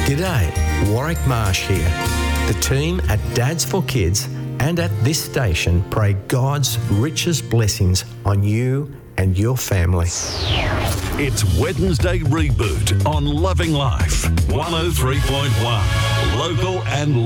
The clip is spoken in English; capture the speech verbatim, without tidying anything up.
G'day, Warwick Marsh here. The team at Dads for Kids and at this station pray God's richest blessings on you and your family. It's Wednesday Reboot on Loving Life, one oh three point one, local and